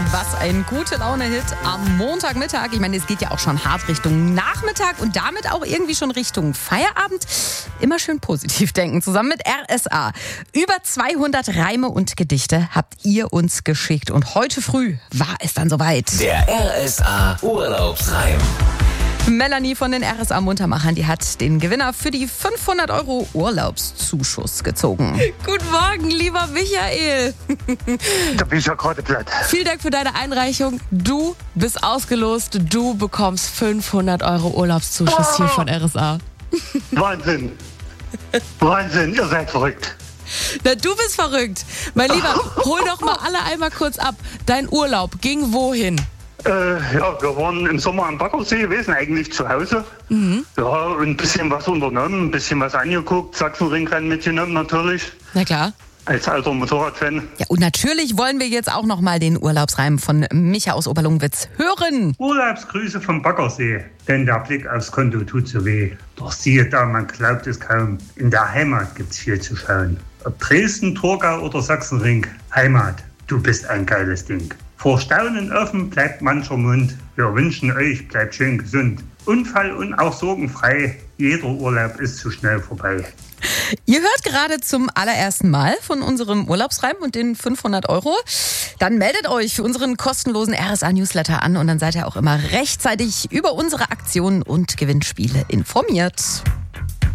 Was ein gute Laune-Hit am Montagmittag. Ich meine, es geht ja auch schon hart Richtung Nachmittag und damit auch irgendwie schon Richtung Feierabend. Immer schön positiv denken. Zusammen mit RSA. Über 200 Reime und Gedichte habt ihr uns geschickt. Und heute früh war es dann soweit. Der RSA Urlaubsreim. Melanie von den RSA Muntermachern, die hat den Gewinner für die 500 € Urlaubszuschuss gezogen. Guten Morgen, lieber Michael. Da bin ich ja gerade platt. Vielen Dank für deine Einreichung. Du bist ausgelost. Du bekommst 500 € Urlaubszuschuss hier von RSA. Wahnsinn. Wahnsinn, ihr seid verrückt. Na, du bist verrückt. Mein Lieber, hol doch mal alle einmal kurz ab. Dein Urlaub ging wohin? Ja, wir waren im Sommer am Baggersee gewesen, eigentlich zu Hause. Ja, und ein bisschen was unternommen, ein bisschen was angeguckt, Sachsenringrennen mitgenommen natürlich, Na klar. als alter Motorradfan. Ja, und natürlich wollen wir jetzt auch noch mal den Urlaubsreim von Micha aus Oberlungwitz hören. Urlaubsgrüße vom Baggersee, denn der Blick aufs Konto tut so weh. Doch siehe da, man glaubt es kaum, in der Heimat gibt's viel zu schauen. Ob Dresden, Torgau oder Sachsenring, Heimat, du bist ein geiles Ding. Vor Staunen offen bleibt mancher Mund, wir wünschen euch, bleibt schön gesund. Unfall- und auch sorgenfrei, jeder Urlaub ist zu schnell vorbei. Ihr hört gerade zum allerersten Mal von unserem Urlaubsreim und den 500 €. Dann meldet euch für unseren kostenlosen RSA-Newsletter an und dann seid ihr auch immer rechtzeitig über unsere Aktionen und Gewinnspiele informiert.